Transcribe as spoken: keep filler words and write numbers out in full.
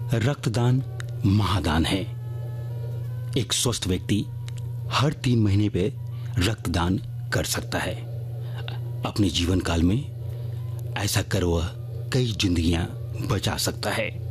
रक्तदान महादान है। एक स्वस्थ व्यक्ति हर तीन महीने पे रक्तदान कर सकता है। अपने जीवन काल में ऐसा कर वह कई जिंदगियां बचा सकता है।